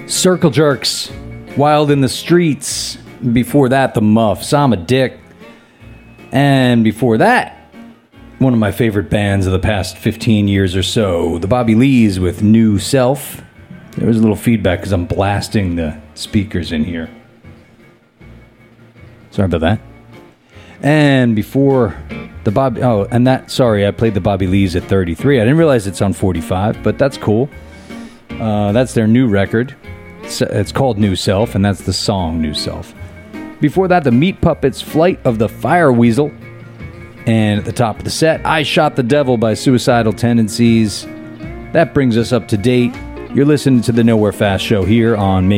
Circle Jerks, Wild in the Streets. Before that, The Muffs, I'm a Dick. And before that, one of my favorite bands of the past 15 years or so, the Bobby Lees with New Self. There was a little feedback because I'm blasting the speakers in here. Sorry about that. And before the Bobby... Oh, and that... Sorry, I played the Bobby Lees at 33. I didn't realize it's on 45, but that's cool. That's their new record. It's called New Self, and that's the song New Self. Before that, the Meat Puppets' Flight of the Fire Weasel. And at the top of the set, I Shot the Devil by Suicidal Tendencies. That brings us up to date. You're listening to the Nowhere Fast Show here on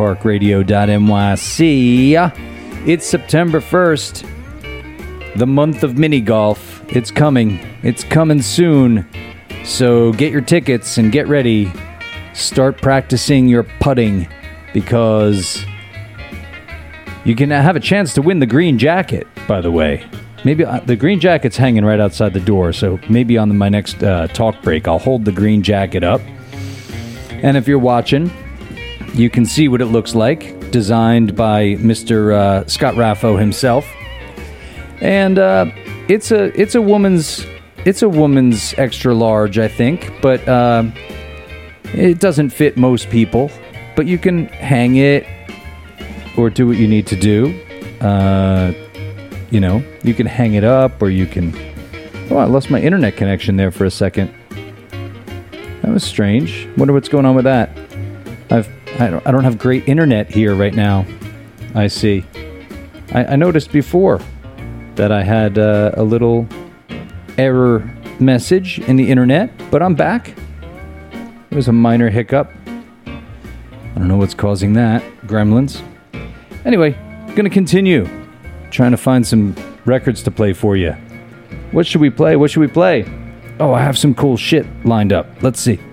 MakerParkRadio.nyc. It's September 1st, the month of mini golf. It's coming. It's coming soon. So get your tickets and get ready. Start practicing your putting because you can have a chance to win the green jacket, by the way. Maybe the green jacket's hanging right outside the door, so maybe on my next talk break, I'll hold the green jacket up. And if you're watching, you can see what it looks like, designed by Mr. Scott Raffo himself. And it's a woman's extra large, I think, but it doesn't fit most people. But you can hang it or do what you need to do. You can hang it up, or you can... Oh, I lost my internet connection there for a second. That was strange. Wonder what's going on with that. I don't have great internet here right now. I see. I noticed before that I had a little error message in the internet, but I'm back. It was a minor hiccup. I don't know what's causing that. Gremlins. Anyway, gonna continue trying to find some records to play for you. What should we play? Oh, I have some cool shit lined up. Let's see.